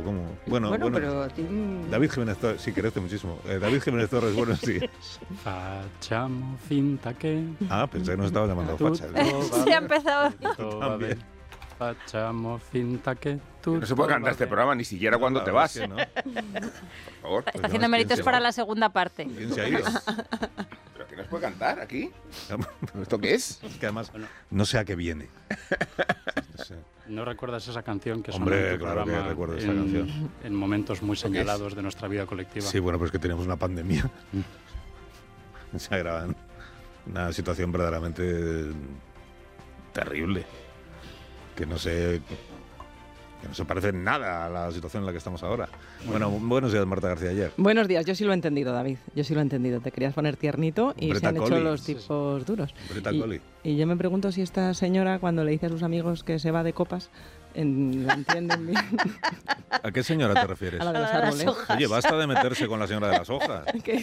cómo? Bueno, pero... David Jiménez Torres, sí, crece muchísimo. David Jiménez Torres, buenos días. Facciamo finta che... Pensé que nos estaba llamando facha. Sí, ha empezado. También. Facciamo finta che... No se puede cantar este programa ni siquiera cuando te vas. ¿No? Por favor. Está haciendo méritos para la segunda parte. ¿Quién se ha ido? ¿Pero que no se puede cantar aquí? ¿Esto qué es? Es que además no sé a qué viene. No sé. ¿No recuerdas esa canción que sonó Hombre, en tu claro que programa recuerdo esa canción. en momentos muy señalados de nuestra vida colectiva? Sí, bueno, pues que teníamos una pandemia. O sea, era una situación verdaderamente terrible. Que no se parece en nada a la situación en la que estamos ahora. Bueno, buenos días, Marta García Ayer. Buenos días, yo sí lo he entendido, David. Yo sí lo he entendido. Te querías poner tiernito y Breta se han hecho Collie. los tipos duros. Breta Collie. Y yo me pregunto si esta señora, cuando le dice a sus amigos que se va de copas, la entienden bien. ¿A qué señora te refieres? A la de los A la de las árboles. hojas. Oye, basta de meterse con la señora de las hojas. ¿Qué?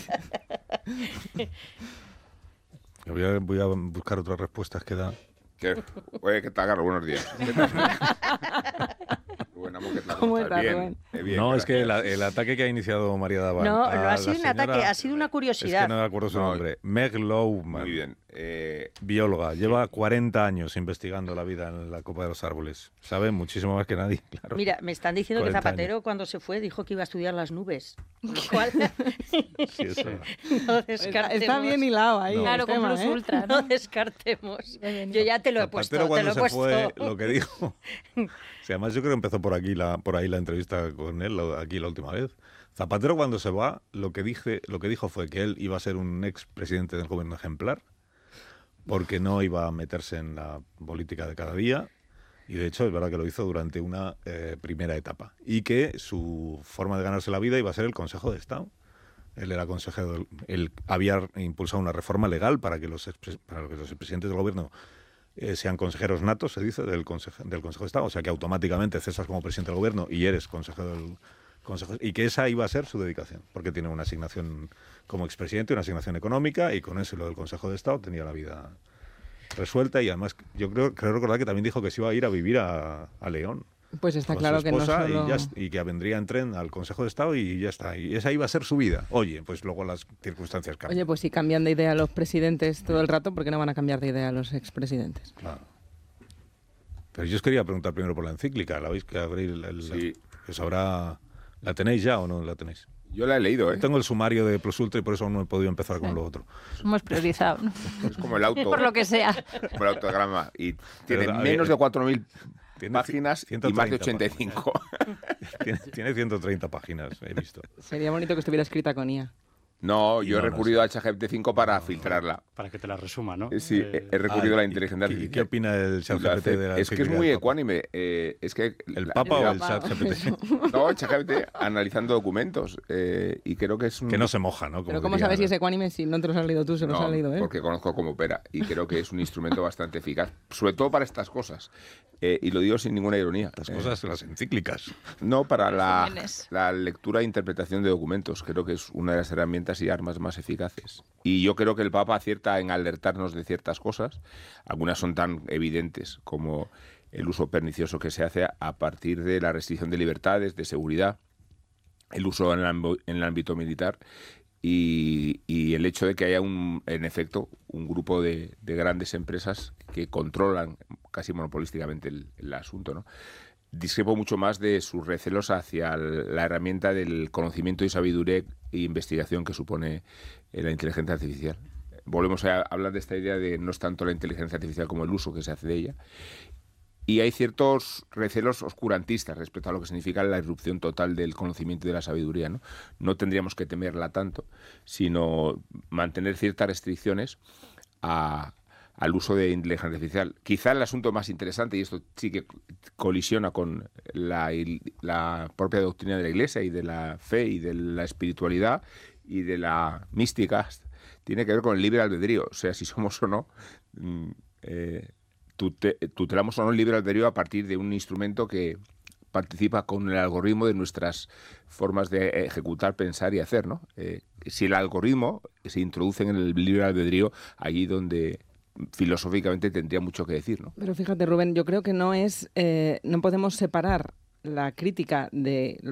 Voy a buscar otras respuestas que da. Oye, ¿qué tal, Carlos? Buenos días. ¿Qué tal? ¿Cómo estás, Bien, Rubén? bien, No, es que gracias. el ataque que ha iniciado María Daván. No, a no ha la sido un señora- ataque, ha sido una Es curiosidad. que no me acuerdo su No. nombre. Meg Lowman. Muy bien. Bióloga, lleva 40 años investigando la vida en la copa de los árboles. Sabe muchísimo más que nadie, claro. Mira, me están diciendo que 40 Zapatero cuando se fue dijo que iba a estudiar las nubes. Con lo cual, Sí, eso. no descartemos. Está bien hilado ahí. No. el Claro, con tema, Plus ¿eh? Ultra, no descartemos. Yo ya te lo he puesto, Zapatero te cuando lo he se puesto. fue, lo que dijo. Sí, además yo creo que empezó por ahí la entrevista con él, aquí la última vez. Zapatero cuando se va, lo que dijo fue que él iba a ser un expresidente del gobierno ejemplar, porque no iba a meterse en la política de cada día, y de hecho es verdad que lo hizo durante una primera etapa, y que su forma de ganarse la vida iba a ser el Consejo de Estado. Él era consejero, él había impulsado una reforma legal para que los expresidentes del gobierno sean consejeros natos, se dice, del Consejo de Estado, o sea que automáticamente cesas como presidente del gobierno y eres consejero del Consejo, y que esa iba a ser su dedicación, porque tiene una asignación como expresidente, una asignación económica, y con eso y lo del Consejo de Estado tenía la vida resuelta, y además yo creo recordar que también dijo que se iba a ir a vivir a León. Pues está Con claro su que no esposa solo... y que vendría en tren al Consejo de Estado y ya está. Y esa iba a ser su vida. Oye, pues luego las circunstancias cambian. Oye, pues si cambian de idea los presidentes todo el rato, ¿por qué no van a cambiar de idea los expresidentes? Claro. Pero yo os quería preguntar primero por la encíclica. ¿La veis que abrir? Sí. Pues ahora, ¿la tenéis ya o no la tenéis? Yo la he leído, ¿eh? Tengo el sumario de Plus Ultra y por eso no he podido empezar con lo otro. Hemos priorizado, ¿no? Es como el auto. Por lo que sea. Como el autograma. Y tiene Pero, menos de 4.000 tiene páginas y 130 más de 85. Tiene 130 páginas, he visto. Sería bonito que estuviera escrita con IA. No, Y yo he no, no recurrido sé. a ChatGPT-5 para filtrarla. Para que te la resuma, ¿no? Sí, he recurrido a la inteligencia ¿Y artificial. qué opina el Lo ChatGPT hace. de la Es que es encíclica muy del Papa? ecuánime. Es que ¿El Papa o el Papa. ChatGPT? No, ChatGPT analizando documentos. Y creo que es un... Que no se moja, ¿no? Pero ¿cómo sabes si es ecuánime si no te los has leído tú, se los No, has leído él? porque conozco cómo opera y creo que es un instrumento bastante eficaz, sobre todo para estas cosas. Y lo digo sin ninguna ironía. Las cosas, las encíclicas. No, para Resúmenes. la lectura e interpretación de documentos. Creo que es una de las herramientas y armas más eficaces. Y yo creo que el Papa acierta en alertarnos de ciertas cosas. Algunas son tan evidentes como el uso pernicioso que se hace a partir de la restricción de libertades, de seguridad, el uso en el ámbito militar y el hecho de que haya, en efecto, un grupo de grandes empresas que controlan casi monopolísticamente el asunto, ¿no? Discrepo mucho más de sus recelos hacia la herramienta del conocimiento y sabiduría e investigación que supone la inteligencia artificial. Volvemos a hablar de esta idea de no es tanto la inteligencia artificial como el uso que se hace de ella. Y hay ciertos recelos oscurantistas respecto a lo que significa la irrupción total del conocimiento y de la sabiduría, ¿no? No tendríamos que temerla tanto, sino mantener ciertas restricciones al uso de inteligencia artificial. Quizá el asunto más interesante, y esto sí que colisiona con la propia doctrina de la Iglesia y de la fe y de la espiritualidad y de la mística, tiene que ver con el libre albedrío. O sea, si somos o no... tutelamos o no el libre albedrío a partir de un instrumento que participa con el algoritmo de nuestras formas de ejecutar, pensar y hacer, ¿no? Si el algoritmo se introduce en el libre albedrío, allí donde filosóficamente tendría mucho que decir, ¿no? Pero fíjate, Rubén, yo creo que no podemos separar la crítica de